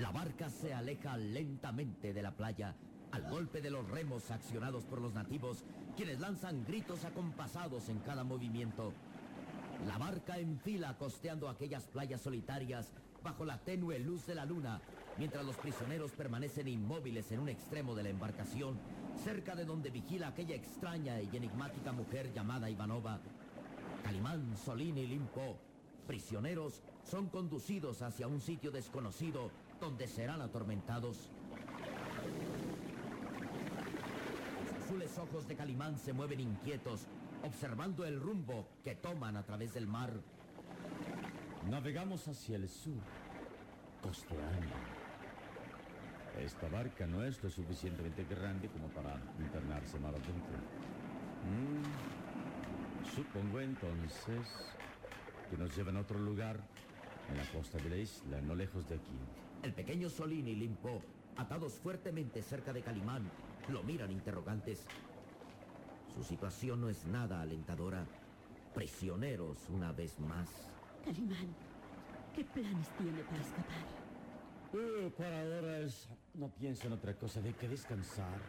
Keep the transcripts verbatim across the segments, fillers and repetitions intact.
La barca se aleja lentamente de la playa al golpe de los remos accionados por los nativos, quienes lanzan gritos acompasados en cada movimiento. La barca enfila costeando aquellas playas solitarias bajo la tenue luz de la luna, mientras los prisioneros permanecen inmóviles en un extremo de la embarcación, cerca de donde vigila aquella extraña y enigmática mujer llamada Ivanova. Calimán, Solín y Limpo, prisioneros, son conducidos hacia un sitio desconocido donde serán atormentados. Los azules ojos de Calimán se mueven inquietos, observando el rumbo que toman a través del mar. Navegamos hacia el sur, costeando. Esta barca no es lo suficientemente grande como para internarse mar adentro. Mm, supongo entonces que nos llevan a otro lugar, en la costa de la isla, no lejos de aquí. El pequeño Solín y Limpo, atados fuertemente cerca de Calimán, lo miran interrogantes. Su situación no es nada alentadora. Prisioneros una vez más. Calimán, ¿qué planes tiene para escapar? Uh, por ahora es... no pienso en otra cosa de que descansar.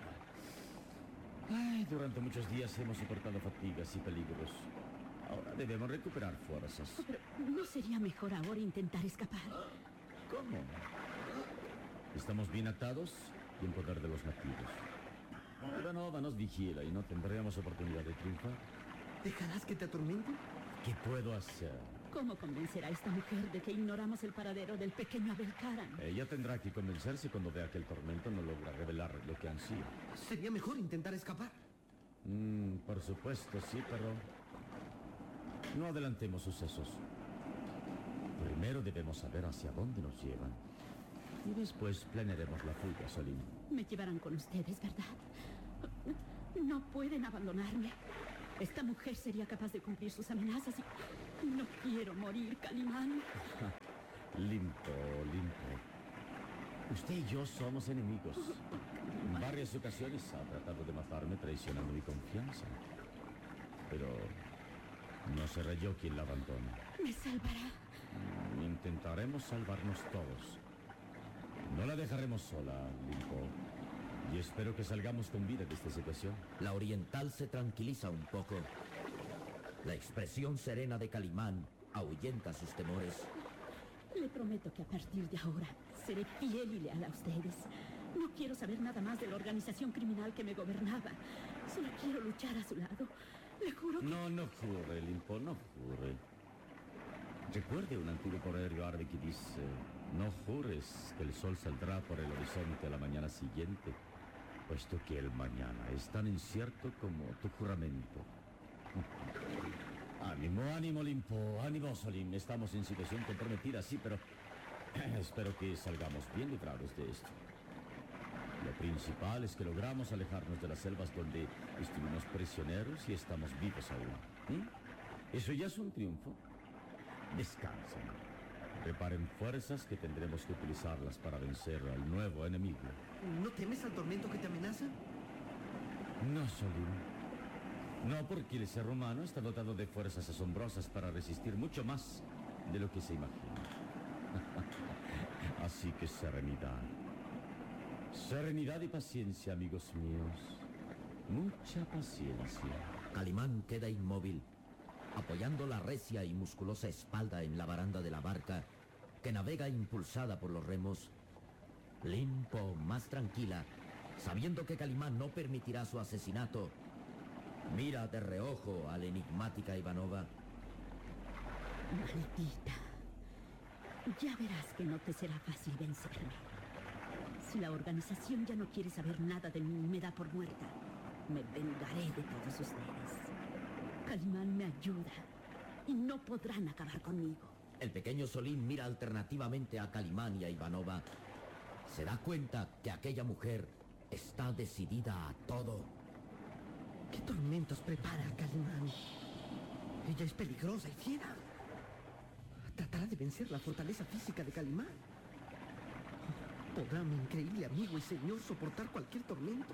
Ay, durante muchos días hemos soportado fatigas y peligros. Ahora debemos recuperar fuerzas. Oh, pero ¿no sería mejor ahora intentar escapar? ¿Cómo? Estamos bien atados y en poder de los nativos. Ivanova nos vigila y no tendremos oportunidad de triunfar. ¿Dejarás que te atormenten? ¿Qué puedo hacer? ¿Cómo convencer a esta mujer de que ignoramos el paradero del pequeño Abel Karam? Ella tendrá que convencerse cuando vea que el tormento no logra revelar lo que ansía. Sería mejor intentar escapar. Mm, por supuesto, sí, pero... no adelantemos sucesos. Primero debemos saber hacia dónde nos llevan. Y después planearemos la fuga, Solín. Me llevarán con ustedes, ¿verdad? No pueden abandonarme. Esta mujer sería capaz de cumplir sus amenazas y no quiero morir, Calimán. Limpo, limpo. Usted y yo somos enemigos. En varias ocasiones ha tratado de matarme traicionando mi confianza. Pero no seré yo quien la abandone. ¿Me salvará? Intentaremos salvarnos todos. No la dejaremos sola, Limpo. Y espero que salgamos con vida de esta situación. La oriental se tranquiliza un poco. La expresión serena de Calimán ahuyenta sus temores. Le prometo que a partir de ahora seré fiel y leal a ustedes. No quiero saber nada más de la organización criminal que me gobernaba. Solo quiero luchar a su lado. Le juro que... No, no jure, Limpo, no jure. Recuerde un antiguo proverbio árabe que dice: no jures que el sol saldrá por el horizonte a la mañana siguiente, puesto que el mañana es tan incierto como tu juramento. Ánimo, ánimo, Limpo, ánimo, Solín. Estamos en situación comprometida, sí, pero espero que salgamos bien librados de esto. Lo principal es que logramos alejarnos de las selvas donde estuvimos prisioneros y estamos vivos aún. ¿Mm? Eso ya es un triunfo. Descansen. Preparen fuerzas que tendremos que utilizarlas para vencer al nuevo enemigo. ¿No temes al tormento que te amenaza? No, Solín. No, porque el ser humano está dotado de fuerzas asombrosas para resistir mucho más de lo que se imagina. Así que serenidad. Serenidad y paciencia, amigos míos. Mucha paciencia. Calimán queda inmóvil, apoyando la recia y musculosa espalda en la baranda de la barca, que navega impulsada por los remos. Limpo, más tranquila, sabiendo que Calimán no permitirá su asesinato, mira de reojo a la enigmática Ivanova. Maldita. Ya verás que no te será fácil vencerme. Si la organización ya no quiere saber nada de mí y me da por muerta, me vengaré de todos ustedes. Calimán me ayuda y no podrán acabar conmigo. El pequeño Solín mira alternativamente a Calimán y a Ivanova. Se da cuenta que aquella mujer está decidida a todo. ¿Qué tormentos prepara Calimán? Ella es peligrosa y fiera. Tratará de vencer la fortaleza física de Calimán. ¿Podrá mi increíble amigo y señor soportar cualquier tormento?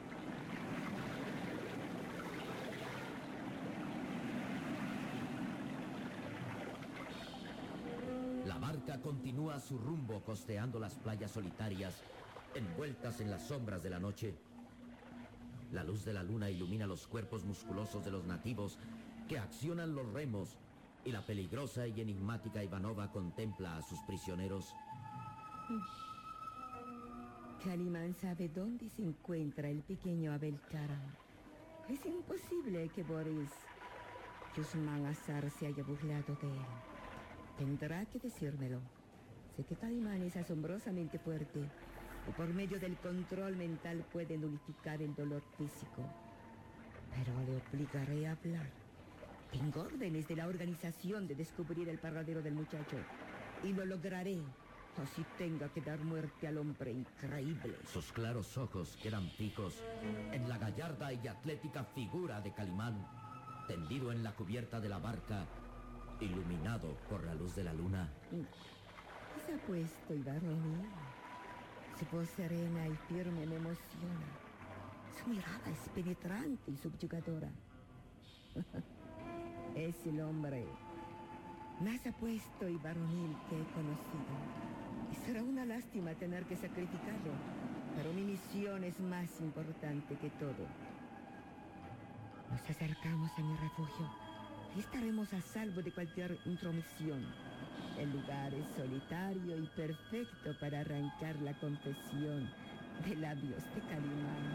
La barca continúa su rumbo costeando las playas solitarias, envueltas en las sombras de la noche. La luz de la luna ilumina los cuerpos musculosos de los nativos que accionan los remos, y la peligrosa y enigmática Ivanova contempla a sus prisioneros. Calimán sabe dónde se encuentra el pequeño Abel Karam. Es imposible que Boris Yusman Azar se haya burlado de él. Tendrá que decírmelo. Sé que Calimán es asombrosamente fuerte y por medio del control mental puede nulificar el dolor físico. Pero le obligaré a hablar. Tengo órdenes de la organización de descubrir el paradero del muchacho. Y lo lograré, así tenga que dar muerte al hombre increíble. Sus claros ojos quedan fijos en la gallarda y atlética figura de Calimán, tendido en la cubierta de la barca, iluminado por la luz de la luna. Es apuesto y varonil. Su voz serena y firme me emociona. Su mirada es penetrante y subyugadora. Es el hombre más apuesto y varonil que he conocido. Y será una lástima tener que sacrificarlo, pero mi misión es más importante que todo. Nos acercamos a mi refugio y estaremos a salvo de cualquier intromisión. El lugar es solitario y perfecto para arrancar la confesión de labios de Calimán.